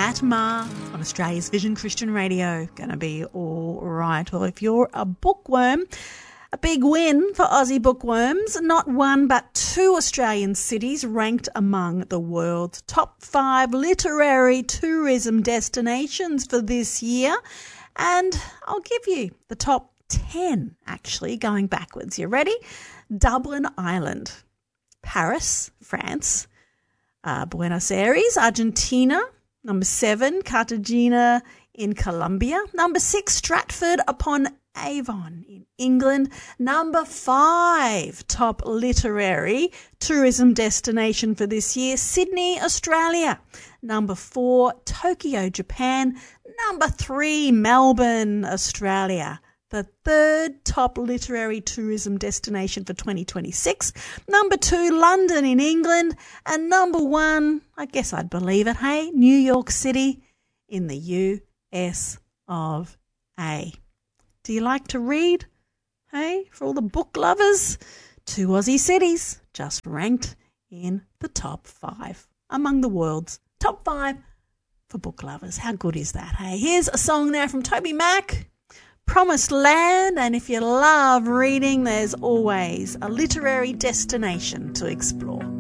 Matt Maher on Australia's Vision Christian Radio. Gonna be all right. Well, if you're a bookworm, a big win for Aussie bookworms. Not one but two Australian cities ranked among the world's top 5 literary tourism destinations for this year. And I'll give you the top 10, actually, going backwards. You ready? Dublin, Ireland. Paris, France. Buenos Aires, Argentina. Number 7, Cartagena in Colombia. Number 6, Stratford upon Avon in England. Number 5, top literary tourism destination for this year, Sydney, Australia. Number 4, Tokyo, Japan. Number 3, Melbourne, Australia. The 3rd top literary tourism destination for 2026. Number 2, London in England. And number 1, I guess I'd believe it, hey, New York City in the US of A. Do you like to read? Hey, for all the book lovers, 2 Aussie cities just ranked in the top 5 among the world's top 5 for book lovers. How good is that, hey? Here's a song now from Toby Mac, Promised Land, and if you love reading, there's always a literary destination to explore.